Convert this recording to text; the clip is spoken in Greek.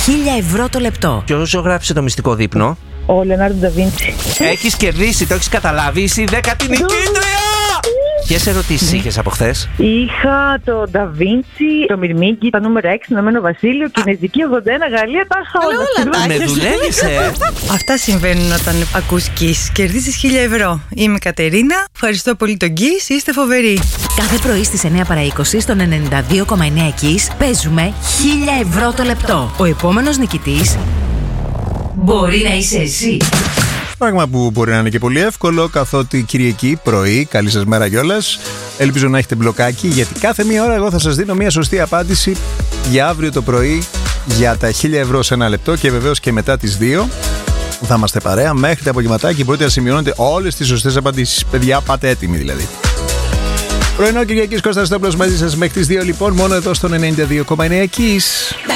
1.000 το λεπτό. Ποιος ζωγράφησε το μυστικό δείπνο? Ο Λεωνάρντο Νταβίντσι. Έχεις κερδίσει, το έχεις καταλάβει, είσαι η 10η νικήτρια! Ποιες ερωτήσεις είχες από χθες? Είχα το Νταβίντσι, το Μυρμήγκι, τα νούμερα 6, Ηνωμένο Βασίλειο, Κινέζικη 81, Γαλλία, τα είχα όλα. Με δουλεύεις, Αυτά συμβαίνουν όταν ακούς Kiss. Κερδίζεις 1.000 Είμαι η Κατερίνα. Ευχαριστώ πολύ τον Kiss. Είστε φοβεροί. Κάθε πρωί στις 9 παρά 20 στον 92,9 Kiss παίζουμε 1.000 το λεπτό. Ο επόμενος νικητής μπορεί να είσαι εσύ. Πράγμα που μπορεί να είναι και πολύ εύκολο, καθότι Κυριακή πρωί, καλή σας μέρα κιόλας. Ελπίζω να έχετε μπλοκάκι, γιατί κάθε μία ώρα εγώ θα σας δίνω μία σωστή απάντηση για αύριο το πρωί για τα 1.000 σε ένα λεπτό και βεβαίως και μετά τις 2. Θα είμαστε παρέα μέχρι τα απογευματάκι. Μπορείτε να σημειώνετε όλες τις σωστές απαντήσεις. Παιδιά, πάτε έτοιμοι δηλαδή. Πρωινό Κυριακής, Κώστας Στόπλος μαζί σας μέχρι τις 2 λοιπόν, μόνο εδώ στον 92,9 Kiss.